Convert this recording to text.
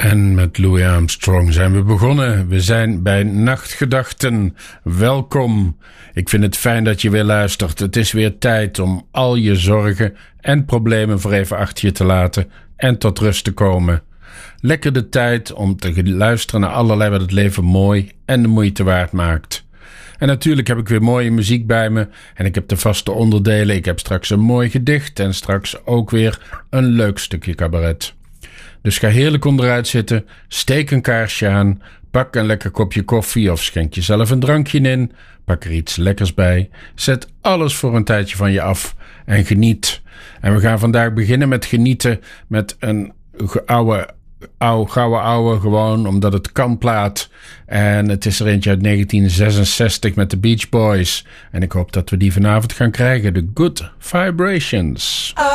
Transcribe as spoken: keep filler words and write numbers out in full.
En met Louis Armstrong zijn we begonnen. We zijn bij Nachtgedachten. Welkom. Ik vind het fijn dat je weer luistert. Het is weer tijd om al je zorgen en problemen voor even achter je te laten en tot rust te komen. Lekker de tijd om te luisteren naar allerlei wat het leven mooi en de moeite waard maakt. En natuurlijk heb ik weer mooie muziek bij me en ik heb de vaste onderdelen. Ik heb straks een mooi gedicht en straks ook weer een leuk stukje cabaret. Dus ga heerlijk onderuit zitten, steek een kaarsje aan, pak een lekker kopje koffie of schenk jezelf een drankje in, pak er iets lekkers bij, zet alles voor een tijdje van je af en geniet. En we gaan vandaag beginnen met genieten met een oude, oude, gouden ouwe, gewoon omdat het kan plaat. En het is er eentje uit negentien zesenzestig met de Beach Boys. En ik hoop dat we die vanavond gaan krijgen, de Good Vibrations.